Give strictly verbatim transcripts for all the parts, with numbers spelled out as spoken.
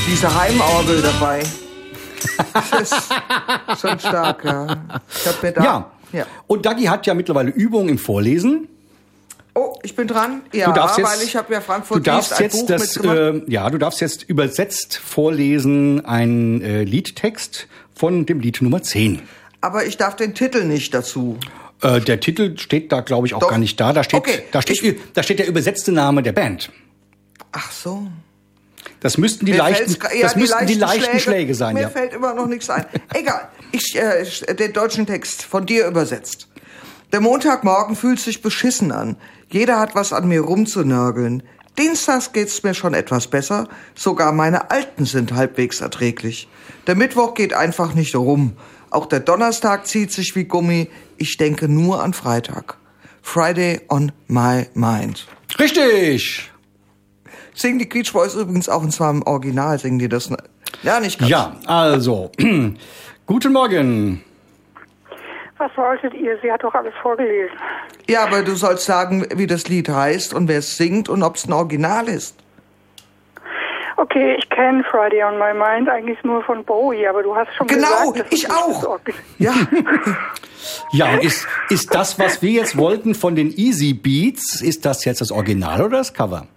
diese Heimorgel dabei. Das ist schon stark, ja. Ich hab mir da, Ja. ja. Und Dagi hat ja mittlerweile Übung im Vorlesen. Oh, ich bin dran. Ja, Du darfst jetzt, weil ich habe ja Frankfurt du darfst liest ein jetzt Buch das, mitgemacht. äh, ja, du darfst jetzt übersetzt vorlesen einen äh, Liedtext von dem Lied Nummer zehn. Aber ich darf den Titel nicht dazu. Äh, der Titel steht da, glaube ich, auch Doch. gar nicht da. Da steht, Okay. da steht, Ich- da steht der übersetzte Name der Band. Ach so. Das müssten die Mir leichten, fällt's gra- ja, das müssten die leichten Schläge, Schläge sein, Mir ja. fällt immer noch nichts ein. Egal, ich äh, den deutschen Text von dir übersetzt. Der Montagmorgen fühlt sich beschissen an. Jeder hat was an mir rumzunörgeln. Dienstags geht's mir schon etwas besser. Sogar meine Alten sind halbwegs erträglich. Der Mittwoch geht einfach nicht rum. Auch der Donnerstag zieht sich wie Gummi. Ich denke nur an Freitag. Friday on my mind. Richtig! Singen die Beach Boys übrigens auch, und zwar im Original singen die das. Ja, nicht ganz. Ja, also, guten Morgen. Was wolltet ihr? Sie hat doch alles vorgelesen. Ja, aber du sollst sagen, wie das Lied heißt und wer es singt und ob es ein Original ist. Okay, ich kenne Friday on My Mind eigentlich nur von Bowie, aber du hast schon Genau, gesagt... ich auch. Ja, Ja, und ist, ist das, was wir jetzt wollten von den Easy Beats, ist das jetzt das Original oder das Cover?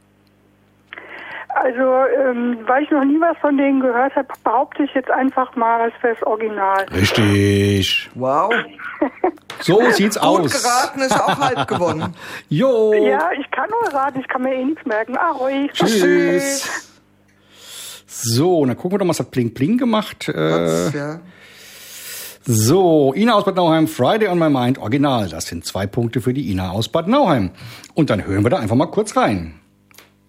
Also, ähm, weil ich noch nie was von denen gehört habe, behaupte ich jetzt einfach mal, es wäre das Original. Richtig. wow. So sieht's Gut aus. geraten, ist auch halb gewonnen. Jo. Ja, ich kann nur raten, ich kann mir eh nichts merken. Ahoi. Tschüss. So, dann gucken wir doch mal, was hat Pling Pling gemacht. Äh, Ja. so, Ina aus Bad Nauheim, Friday on my mind, Original. Das sind zwei Punkte für die Ina aus Bad Nauheim. Und dann hören wir da einfach mal kurz rein.